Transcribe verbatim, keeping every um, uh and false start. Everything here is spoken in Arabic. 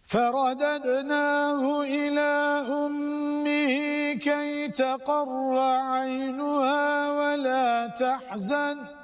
فرددناه إلى أمه كي تقر عينها ولا تحزن